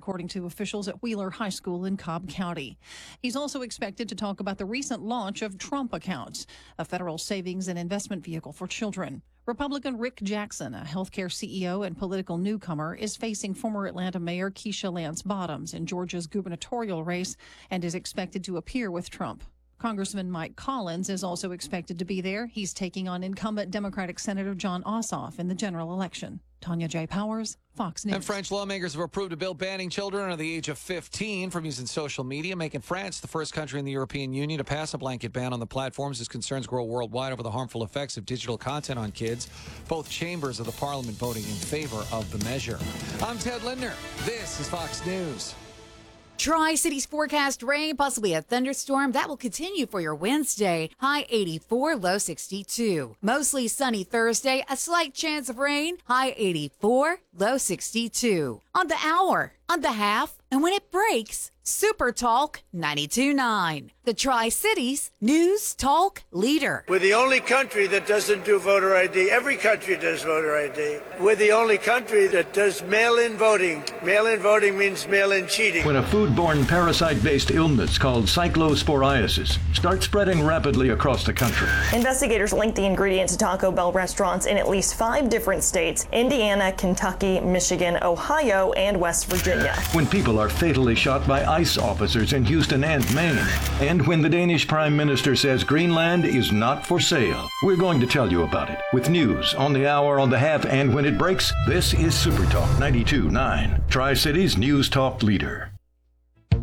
according to officials at Wheeler High School in Cobb County. He's also expected to talk about the recent launch of Trump Accounts, a federal savings and investment vehicle for children. Republican Rick Jackson, a healthcare CEO and political newcomer, is facing former Atlanta Mayor Keisha Lance Bottoms in Georgia's gubernatorial race and is expected to appear with Trump. Congressman Mike Collins is also expected to be there. He's taking on incumbent Democratic Senator Jon Ossoff in the general election. Tanya J. Powers, Fox News. And French lawmakers have approved a bill banning children under the age of 15 from using social media, making France the first country in the European Union to pass a blanket ban on the platforms as concerns grow worldwide over the harmful effects of digital content on kids. Both chambers of the parliament voting in favor of the measure. I'm Ted Lindner. This is Fox News. Tri-Cities forecast rain, possibly a thunderstorm. That will continue for your Wednesday. High 84, low 62. Mostly sunny Thursday, a slight chance of rain. High 84, low 62. On the hour, on the half, and when it breaks, Super Talk 92.9. The Tri-Cities News Talk leader. We're the only country that doesn't do voter ID. Every country does voter ID. We're the only country that does mail-in voting. Mail-in voting means mail-in cheating. When a foodborne parasite-based illness called cyclosporiasis starts spreading rapidly across the country. Investigators linked the ingredient to Taco Bell restaurants in at least 5 different states: Indiana, Kentucky, Michigan, Ohio, and West Virginia. When people are fatally shot by ICE officers in Houston and Maine. And when the Danish Prime Minister says Greenland is not for sale. We're going to tell you about it with news on the hour, on the half, and when it breaks. This is Super Talk 92.9, Tri-Cities News Talk leader.